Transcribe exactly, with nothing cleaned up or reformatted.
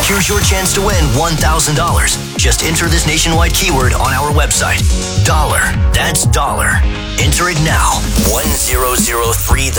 Here's your chance to win one thousand dollars. Just enter this nationwide keyword on our website. Dollar. That's dollar. Enter it now. one zero zero three